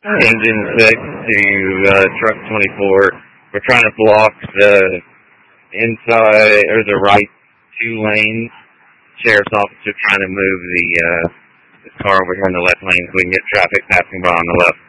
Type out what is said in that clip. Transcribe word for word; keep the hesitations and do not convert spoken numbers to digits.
Engine six to uh, truck twenty-four. We're trying to block the inside or the right two lanes. Sheriff's officer trying to move the, uh, the car over here in the left lane so we can get traffic passing by on the left.